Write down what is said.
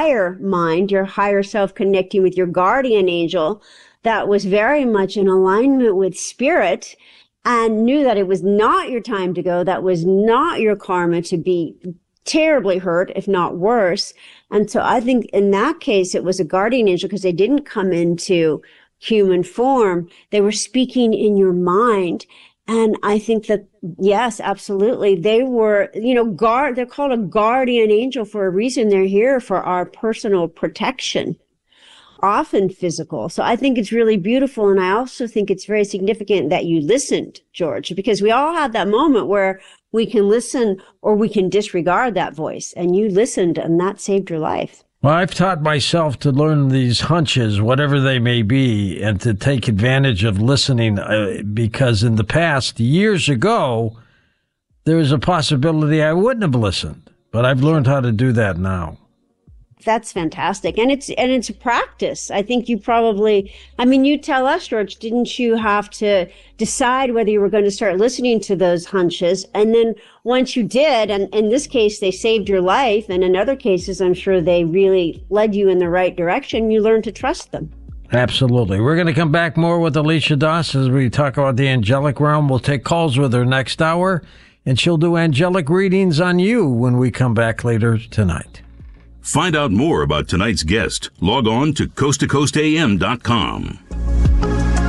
higher mind, your higher self connecting with your guardian angel that was very much in alignment with spirit and knew that it was not your time to go, that was not your karma to be terribly hurt, if not worse. And so I think in that case, it was a guardian angel because they didn't come into human form. They were speaking in your mind. And I think that, yes, absolutely. They were, they're called a guardian angel for a reason. They're here for our personal protection, often physical. So I think it's really beautiful. And I also think it's very significant that you listened, George, because we all have that moment where we can listen or we can disregard that voice. And you listened and that saved your life. Well, I've taught myself to learn these hunches, whatever they may be, and to take advantage of listening because in the past, years ago, there was a possibility I wouldn't have listened. But I've learned how to do that now. That's fantastic. And it's a practice. I think you you tell us, George, didn't you have to decide whether you were going to start listening to those hunches? And then once you did, and in this case, they saved your life. And in other cases, I'm sure they really led you in the right direction. You learned to trust them. Absolutely. We're going to come back more with Alicia Doss as we talk about the angelic realm. We'll take calls with her next hour, and she'll do angelic readings on you when we come back later tonight. Find out more about tonight's guest. Log on to coasttocoastam.com.